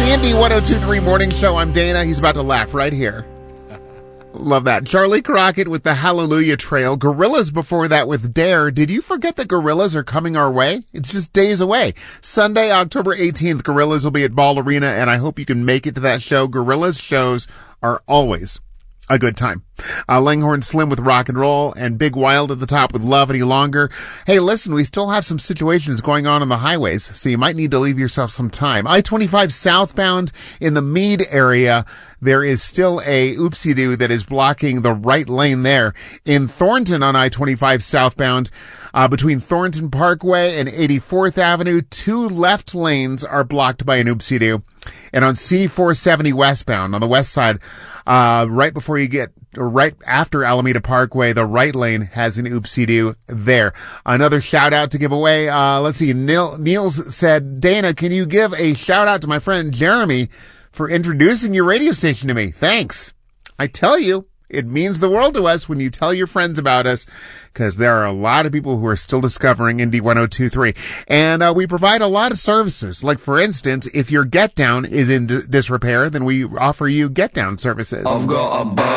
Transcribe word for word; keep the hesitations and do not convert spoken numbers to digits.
Indy one oh two point three Morning Show. I'm Dana. He's about to laugh right here. Love that. Charlie Crockett with the Hallelujah Trail. Gorillaz before that with Dare. Did you forget that Gorillaz are coming our way? It's just days away. Sunday, October eighteenth, Gorillaz will be at Ball Arena, and I hope you can make it to that show. Gorillaz shows are always a good time. Uh, Langhorne Slim with Rock and Roll, and Big Wild at the top with Love Any Longer. Hey, listen, we still have some situations going on on the highways, so you might need to leave yourself some time. I twenty-five southbound in the Meade area, there is still a oopsie-doo that is blocking the right lane there. In Thornton on I twenty-five southbound, uh, between Thornton Parkway and eighty-fourth Avenue, two left lanes are blocked by an oopsie-doo. And on C four seventy westbound, on the west side, uh, right before you get, or right after Alameda Parkway, the right lane has an oopsie-doo there. Another shout out to give away. Uh, let's see. Neil, Niels said, Dana, can you give a shout out to my friend Jeremy for introducing your radio station to me? Thanks. I tell you, it means the world to us when you tell your friends about us, because there are a lot of people who are still discovering Indy one oh two point three. And uh, we provide a lot of services. Like, for instance, if your get down is in d- disrepair, then we offer you get down services. I've got a